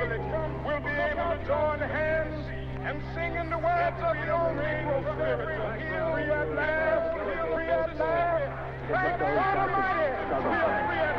will be able to join hands and sing in the words of the old Negro spirit. Here we at last, here we at last. Thank God Almighty, here we at